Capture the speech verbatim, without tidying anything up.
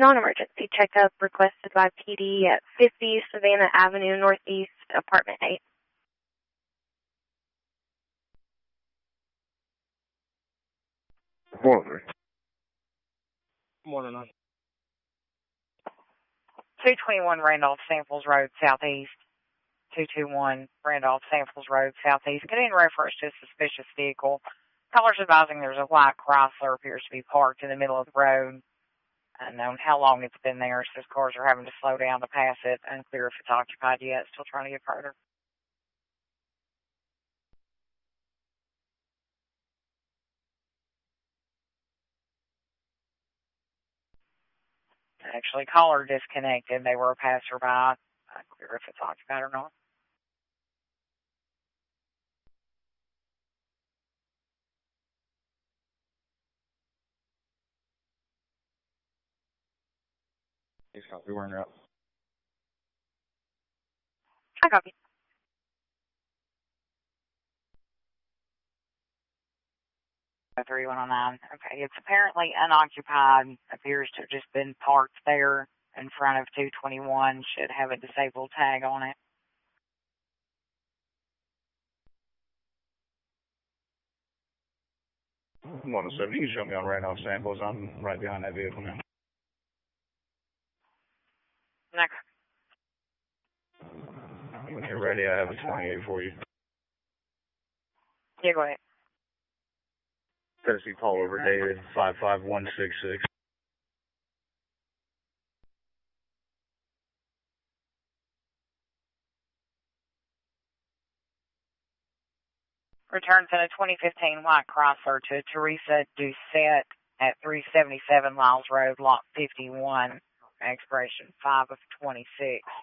Non-emergency checkup requested by P D at fifty Savannah Avenue Northeast, apartment eight. Morning. Morning, man. two twenty-one Randolph Samples Road, Southeast. two twenty-one Randolph Samples Road, Southeast. Getting reference to a suspicious vehicle. Callers advising there's a white Chrysler appears to be parked in the middle of the road. Unknown how long it's been there, so cars are having to slow down to pass it. Unclear if it's occupied yet. Still trying to get further. Actually, caller disconnected. They were a passerby. Unclear if it's occupied or not. He's copy. We're in route. I copy. three one oh nine. Okay, it's apparently unoccupied. Appears to have just been parked there in front of two twenty-one. Should have a disabled tag on it. Morning, sir. You can show me on Randolph Samples. I'm right behind that vehicle now. Next. When you're ready, I have a twenty-eight for you. Yeah, go ahead. Tennessee call over David, five five one six six. Returns in a twenty fifteen white Chrysler to Teresa Doucette at three seventy-seven Lyles Road, lot fifty-one. Expiration five of twenty-six.